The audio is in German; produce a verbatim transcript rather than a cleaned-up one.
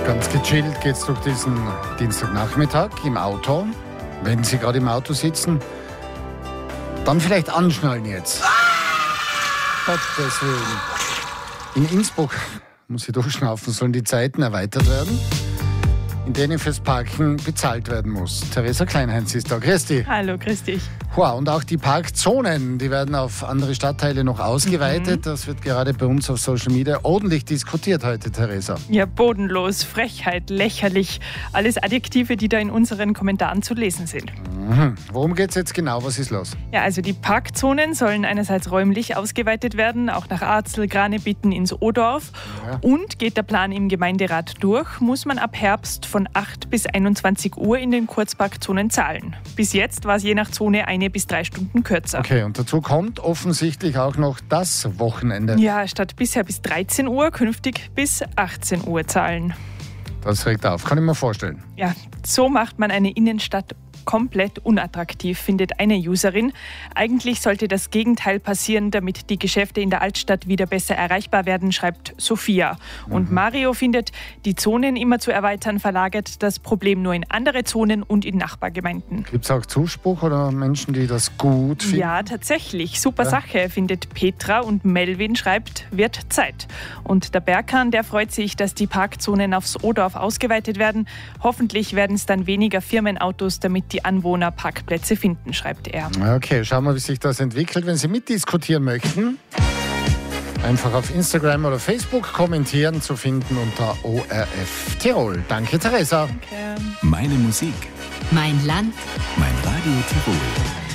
Ganz gechillt geht's durch diesen Dienstagnachmittag im Auto. Wenn Sie gerade im Auto sitzen, dann vielleicht anschnallen jetzt. Gottes Willen. In Innsbruck, muss ich durchschnaufen, sollen die Zeiten erweitert werden, in denen fürs Parken bezahlt werden muss. Theresa Kleinheinz ist da. Grüß dich. Hallo, grüß dich. Ja, und auch die Parkzonen, die werden auf andere Stadtteile noch ausgeweitet. Mhm. Das wird gerade bei uns auf Social Media ordentlich diskutiert heute, Theresa. Ja, bodenlos, Frechheit, lächerlich. Alles Adjektive, die da in unseren Kommentaren zu lesen sind. Mhm. Worum geht es jetzt genau? Was ist los? Ja, also die Parkzonen sollen einerseits räumlich ausgeweitet werden, auch nach Arzel, Granebitten ins Odorf. Ja. Und geht der Plan im Gemeinderat durch, muss man ab Herbst von acht bis einundzwanzig Uhr in den Kurzparkzonen zahlen. Bis jetzt war es je nach Zone eine bis drei Stunden kürzer. Okay, und dazu kommt offensichtlich auch noch das Wochenende. Ja, statt bisher bis dreizehn Uhr künftig bis achtzehn Uhr zahlen. Das regt auf, kann ich mir vorstellen. Ja, so macht man eine Innenstadt komplett unattraktiv, findet eine Userin. Eigentlich sollte das Gegenteil passieren, damit die Geschäfte in der Altstadt wieder besser erreichbar werden, schreibt Sophia. Und mhm. Mario findet, die Zonen immer zu erweitern, verlagert das Problem nur in andere Zonen und in Nachbargemeinden. Gibt es auch Zuspruch oder Menschen, die das gut finden? Ja, tatsächlich. Super ja. Sache, findet Petra, und Melvin schreibt, wird Zeit. Und der Berkan, der freut sich, dass die Parkzonen aufs Odorf ausgeweitet werden. Hoffentlich werden es dann weniger Firmenautos, damit die die Anwohner Parkplätze finden, schreibt er. Okay, schauen wir, wie sich das entwickelt. Wenn Sie mitdiskutieren möchten, einfach auf Instagram oder Facebook kommentieren, zu finden unter O R F Tirol. Danke, Theresa. Danke. Meine Musik. Mein Land. Mein Radio Tirol.